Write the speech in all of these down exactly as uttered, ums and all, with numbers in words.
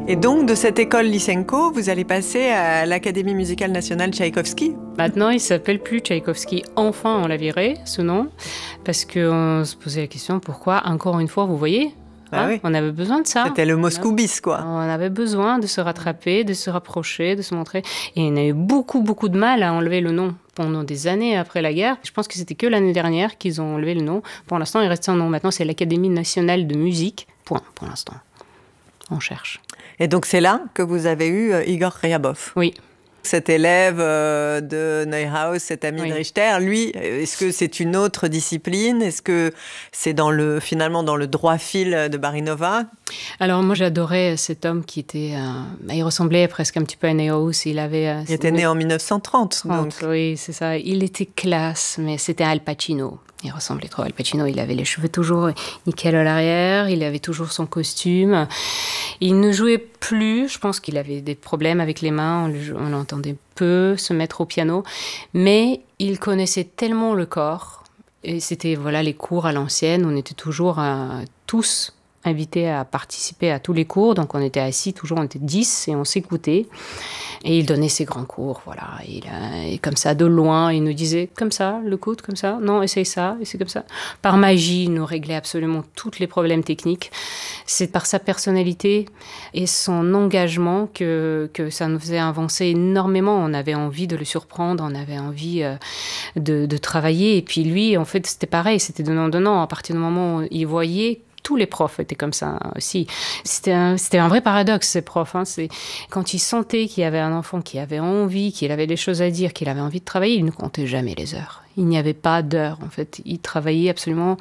Et donc, de cette école Lysenko, vous allez passer à l'Académie musicale nationale Tchaïkovski. Maintenant, il ne s'appelle plus Tchaïkovski. Enfin, on l'a viré, ce nom, parce qu'on se posait la question, pourquoi, encore une fois, vous voyez Ah hein, oui. On avait besoin de ça. C'était le Moscou bis, quoi. On avait besoin de se rattraper, de se rapprocher, de se montrer. Et on a eu beaucoup, beaucoup de mal à enlever le nom pendant des années après la guerre. Je pense que c'était que l'année dernière qu'ils ont enlevé le nom. Pour l'instant, il reste un nom. Maintenant, c'est l'Académie nationale de musique. Point, pour l'instant. On cherche. Et donc, c'est là que vous avez eu euh, Igor Ryabov. Oui. Cet élève euh, de Neuhaus, cet ami oui. de Richter, lui, est-ce que c'est une autre discipline? Est-ce que c'est dans le, finalement dans le droit fil de Barinova? Alors moi j'adorais cet homme qui était, euh, il ressemblait presque un petit peu à Neuhaus. Il avait. Euh, il était né en dix-neuf cent trente. trente, donc. Oui, c'est ça. Il était classe, mais c'était Al Pacino. Il ressemblait trop à Al Pacino. Il avait les cheveux toujours nickel à l'arrière. Il avait toujours son costume. Il ne jouait plus. Je pense qu'il avait des problèmes avec les mains. On l'entendait peu se mettre au piano. Mais il connaissait tellement le corps. Et c'était voilà, les cours à l'ancienne. On était toujours euh, tous invités à participer à tous les cours. Donc on était assis, toujours on était dix et on s'écoutait. Et il donnait ses grands cours, voilà. Il, euh, et comme ça, de loin, il nous disait comme ça, le coude, comme ça. Non, essaye ça, et c'est comme ça. Par magie, il nous réglait absolument tous les problèmes techniques. C'est par sa personnalité et son engagement que, que ça nous faisait avancer énormément. On avait envie de le surprendre, on avait envie euh, de, de travailler. Et puis lui, en fait, c'était pareil, c'était donnant-donnant. À partir du moment où il voyait tous les profs étaient comme ça aussi. C'était un, c'était un vrai paradoxe, ces profs. Hein. C'est, quand ils sentaient qu'il y avait un enfant qui avait envie, qu'il avait des choses à dire, qu'il avait envie de travailler, ils ne comptaient jamais les heures. Il n'y avait pas d'heures, en fait. Ils travaillaient absolument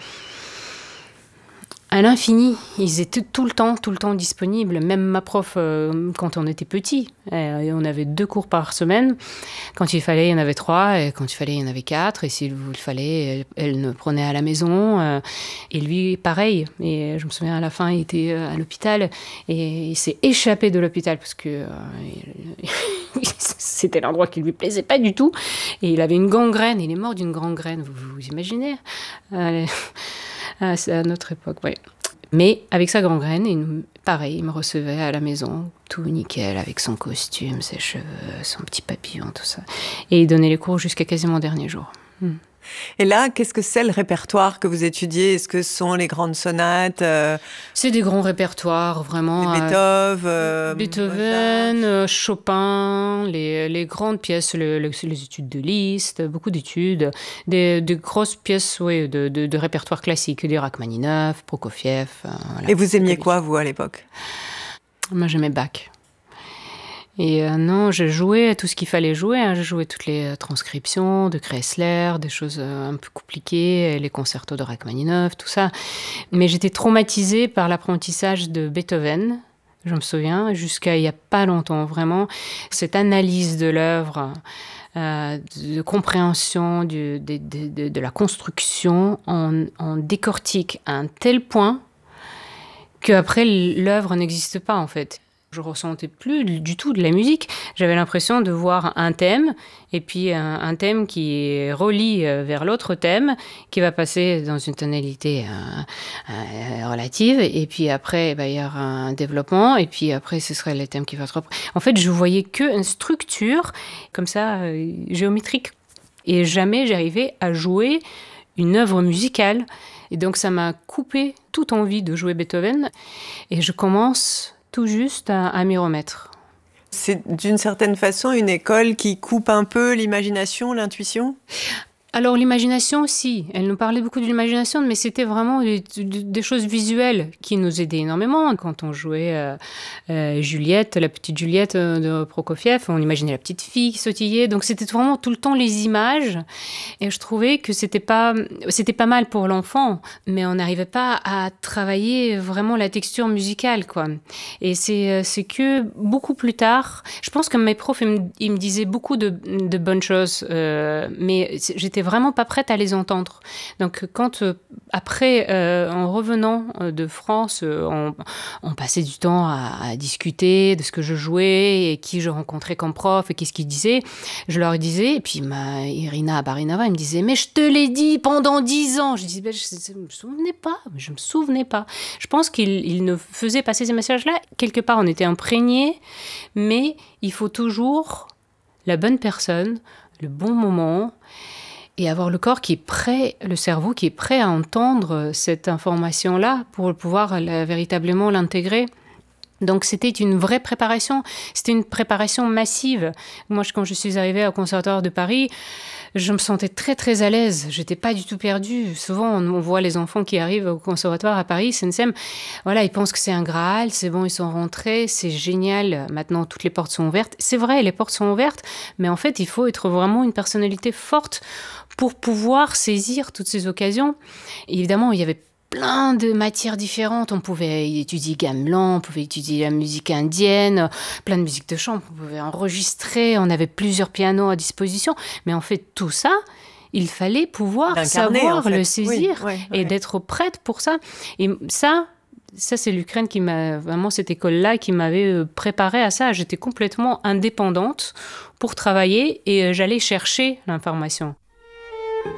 à l'infini. Ils étaient tout le temps, tout le temps disponibles. Même ma prof, euh, quand on était petit, euh, on avait deux cours par semaine. Quand il fallait, il y en avait trois. Et quand il fallait, il y en avait quatre. Et s'il il fallait, elle, elle nous prenait à la maison. Euh, et lui, pareil. Et je me souviens, à la fin, il était à l'hôpital. Et il s'est échappé de l'hôpital parce que euh, c'était l'endroit qui lui plaisait pas du tout. Et il avait une gangrène. Il est mort d'une gangrène. Vous vous, vous imaginez euh, Ah, c'est à notre époque, oui. Mais avec sa gangrène, il, pareil, il me recevait à la maison, tout nickel, avec son costume, ses cheveux, son petit papillon, tout ça. Et il donnait les cours jusqu'à quasiment le dernier jour. Hmm. Et là, qu'est-ce que c'est le répertoire que vous étudiez? Est-ce que ce sont les grandes sonates euh... C'est des grands répertoires, vraiment. Les Beethoven, euh, Beethoven, euh, Chopin, les, les grandes pièces, le, le, les études de Liszt, beaucoup d'études, des, des grosses pièces oui, de, de, de répertoire classique, des Rachmaninov, Prokofiev. Euh, voilà. Et vous aimiez quoi, vous, à l'époque? Moi, j'aimais Bach. Et euh, non, je jouais à tout ce qu'il fallait jouer. Hein. Je jouais toutes les euh, transcriptions de Kressler, des choses euh, un peu compliquées, les concertos de Rachmaninov, tout ça. Mais j'étais traumatisée par l'apprentissage de Beethoven, je me souviens, jusqu'à il n'y a pas longtemps, vraiment. Cette analyse de l'œuvre, euh, de compréhension du, de, de, de, de la construction, on, on décortique à un tel point qu'après, l'œuvre n'existe pas, en fait. Je ne ressentais plus du tout de la musique. J'avais l'impression de voir un thème, et puis un, un thème qui relie vers l'autre thème, qui va passer dans une tonalité euh, euh, relative, et puis après, bah, il y aura un développement, et puis après, ce serait le thème qui va se reprendre. En fait, je voyais qu'une structure, comme ça, euh, géométrique, et jamais j'arrivais à jouer une œuvre musicale. Et donc, ça m'a coupé toute envie de jouer Beethoven, et je commence tout juste à, à m'y remettre. C'est d'une certaine façon une école qui coupe un peu l'imagination, l'intuition ? Alors l'imagination, si, elle nous parlait beaucoup de l'imagination, mais c'était vraiment des, des choses visuelles qui nous aidaient énormément. Quand on jouait euh, euh, Juliette, la petite Juliette de Prokofiev, on imaginait la petite fille qui sautillait, donc c'était vraiment tout le temps les images. Et je trouvais que c'était pas, c'était pas mal pour l'enfant, mais on n'arrivait pas à travailler vraiment la texture musicale, quoi. Et c'est, c'est que beaucoup plus tard, je pense que mes profs, ils me, ils me disaient beaucoup de, de bonnes choses, euh, mais j'étais vraiment pas prête à les entendre. Donc, quand, euh, après, euh, en revenant de France, euh, on, on passait du temps à, à discuter de ce que je jouais et qui je rencontrais comme prof et qu'est-ce qu'ils disaient. Je leur disais, et puis ma Irina Barinova, elle me disait, mais je te l'ai dit pendant dix ans. Je disais, ben, je ne me souvenais pas, je me souvenais pas. Je pense qu'il il ne faisait passer ces messages-là. Quelque part, on était imprégnés, mais il faut toujours la bonne personne, le bon moment, et avoir le corps qui est prêt, le cerveau qui est prêt à entendre cette information-là pour pouvoir la, véritablement l'intégrer. Donc, c'était une vraie préparation. C'était une préparation massive. Moi, quand je suis arrivée au Conservatoire de Paris, je me sentais très, très à l'aise. Je n'étais pas du tout perdue. Souvent, on voit les enfants qui arrivent au Conservatoire à Paris, S N C M, voilà, ils pensent que c'est un Graal, c'est bon, ils sont rentrés, c'est génial. Maintenant, toutes les portes sont ouvertes. C'est vrai, les portes sont ouvertes, mais en fait, il faut être vraiment une personnalité forte pour pouvoir saisir toutes ces occasions. Et évidemment, il y avait plein de matières différentes. On pouvait étudier gamelan, on pouvait étudier la musique indienne, plein de musique de chambre, on pouvait enregistrer, on avait plusieurs pianos à disposition. Mais en fait, tout ça, il fallait pouvoir savoir en fait. Le saisir oui, oui, et oui. D'être prête pour ça. Et ça, ça c'est l'Ukraine qui m'a, vraiment cette école-là qui m'avait préparée à ça. J'étais complètement indépendante pour travailler et j'allais chercher l'information.